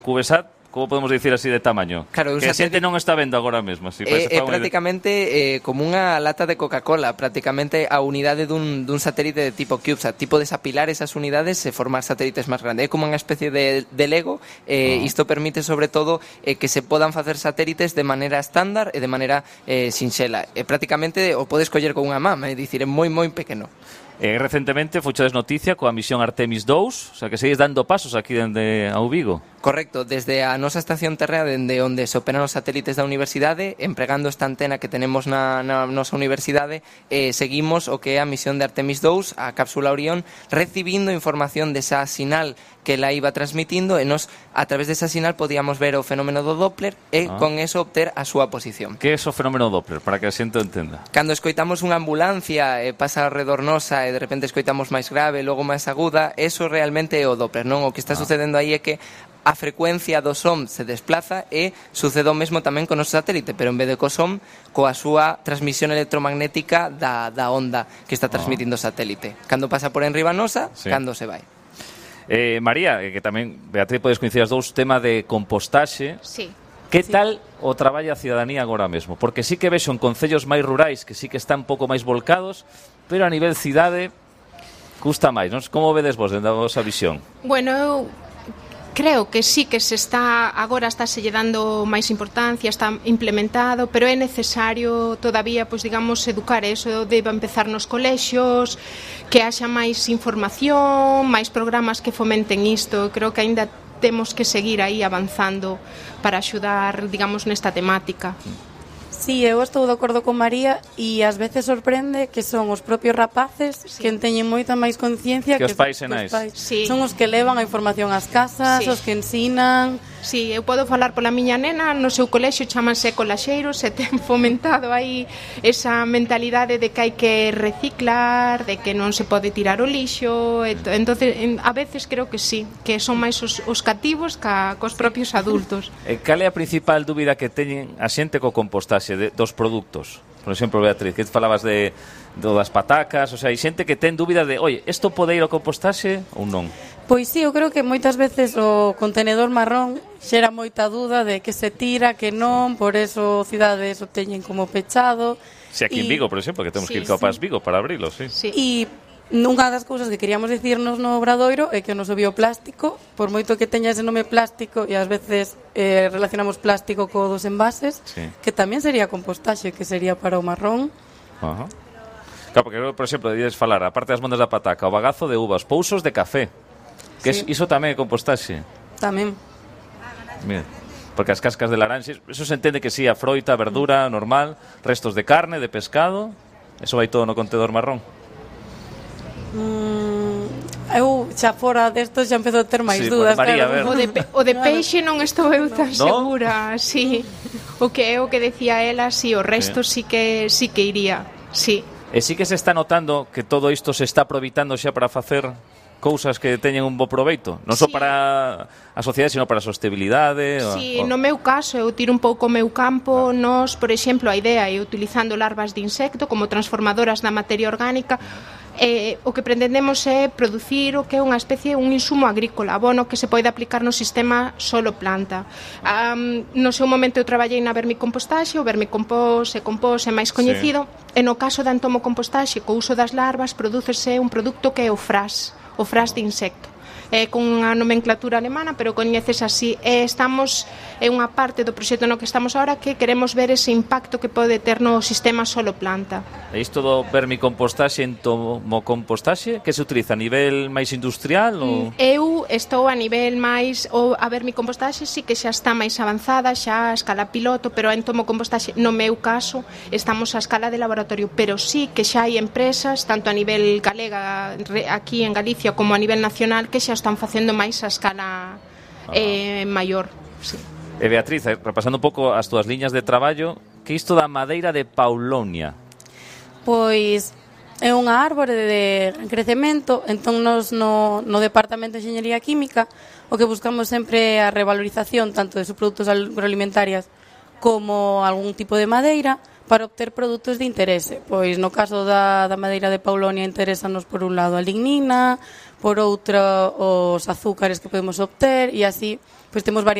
CubeSat, como podemos dicir así de tamaño? Claro, que a xente non está vendo agora mesmo. Así, é prácticamente como unha lata de Coca-Cola, prácticamente a unidade dun satélite de tipo CubeSat. Tipo desapilar esas unidades e formar satélites máis grandes. É como unha especie de Lego. Isto permite, sobre todo, que se podan facer satélites de maneira estándar e de maneira sinxela. Prácticamente o podes coller con unha man, é dicir, é moi, moi pequeno. Recentemente fouchedes noticia coa misión Artemis 2, o sea que seguís dando pasos aquí dende ao Vigo. Correcto, desde a nosa estación terrena, dende onde se operan os satélites da universidade, empregando esta antena que tenemos na nosa universidade, seguimos o que é a misión de Artemis 2, a cápsula Orión, recibindo información desa sinal que la iba transmitindo e nos, a través desa sinal, podíamos ver o fenómeno do Doppler e con eso obter a súa posición. Que é o fenómeno Doppler, para que a xente entenda? Cando escoitamos unha ambulancia pasa alrededor nosa e de repente escoitamos máis grave, logo máis aguda, eso realmente é o Doppler, non? O que está sucedendo aí é que a frecuencia do som se desplaza e sucede o mesmo tamén con o noso satélite, pero en vez de co som, coa súa transmisión electromagnética da onda que está transmitindo o satélite. Cando pasa por enriba nosa, cando se vai. María, que tamén, Beatriz, podes coincidir as dous, tema de compostaxe. Sí. Que tal o traballa a cidadanía agora mesmo? Porque sí que vexo en concellos máis rurais que sí que están un pouco máis volcados, pero a nivel cidade custa máis, non? Como vedes vos dentro da vosa visión? Bueno, eu creo que sí que se está agora se lle dando máis importancia, está implementado, pero é necesario todavía, pois digamos, educar eso, debe empezar nos colexios, que haxa máis información, máis programas que fomenten isto. Creo que aínda temos que seguir aí avanzando para axudar, digamos, nesta temática. Sí, eu estou de acordo con María e ás veces sorprende que son os propios rapaces que teñen moita máis conciencia que os pais e nais. Sí. Son os que levan a información ás casas, os que ensinan. Sí, eu podo falar pola miña nena, no seu colexio chamanse colaxeiros e ten fomentado aí esa mentalidade de que hai que reciclar, de que non se pode tirar o lixo, entonces a veces creo que sí, que son máis os cativos cos propios adultos. Cal é a principal dúbida que teñen a xente co compostaxe dos produtos? Por exemplo, Beatriz, que falabas das patacas, o sea, hai xente que ten dúbida de, oi, isto pode ir ao compostaxe ou non? Pois sí, eu creo que moitas veces o contenedor marrón xera moita dúda de que se tira, que non, por eso cidades o teñen como pechado. Si aquí en Vigo, por exemplo, que temos que ir ao Pas Vigo para abrilo, sí. E nunha das cousas que queríamos dicirnos no Obradoiro é que o noso bioplástico, por moito que teña ese nome plástico, e ás veces relacionamos plástico co dos envases, que tamén sería compostaxe, que sería para o marrón. Ajá. Claro, porque, por exemplo, debes falar, aparte das mondas da pataca, o bagazo de uvas, pousos de café, que iso tamén é compostaxe. Tamén. Mira, porque as cascas de laranxes, eso se entende que sí, a froita, a verdura, normal, restos de carne, de pescado, eso vai todo no contenedor marrón. Eu xa fora desto xa empezo a ter máis dúdas, María, claro. O de peixe non estou eu tan segura, sí. O que decía ela, sí, o resto sí que iría, sí. E sí que se está notando que todo isto se está aproveitando xa para facer cousas que teñen un bo proveito, non só para a sociedade, sino para a sostenibilidade. Sí, no meu caso, eu tiro un pouco o meu campo, nos, por exemplo, a idea é utilizando larvas de insecto como transformadoras da materia orgánica. O que pretendemos é producir o que é unha especie, un insumo agrícola, abono que se pode aplicar no sistema solo planta. No seu momento eu traballei na vermicompostaxe, o vermicompost e compost é máis coñecido, e no caso da entomocompostaxe, co uso das larvas, prodúcese un produto que é o fras de insecto. Con unha nomenclatura alemana, pero coñeces así. É unha parte do proxecto no que estamos ahora que queremos ver ese impacto que pode ter no sistema solo planta. E isto do vermicompostaxe, entomocompostaxe, que se utiliza a nivel máis industrial? Ou? Eu estou a nivel máis... A vermicompostaxe sí que xa está máis avanzada, xa a escala piloto, pero a entomocompostaxe, no meu caso, estamos a escala de laboratorio, pero sí que xa hai empresas, tanto a nivel galega, aquí en Galicia, como a nivel nacional, que xa están facendo máis a escala maior. Sí. E Beatriz, repasando un pouco as túas liñas de traballo, que isto da madeira de Paulonia? Pois é unha árbore de crecemento, entón nos no Departamento de Enxeñería Química o que buscamos sempre é a revalorización tanto de subprodutos agroalimentarias como algún tipo de madeira para obter produtos de interese. Pois no caso da madeira de Paulonia interésanos por un lado a lignina, por outro os azúcares que podemos obter e así pois temos varias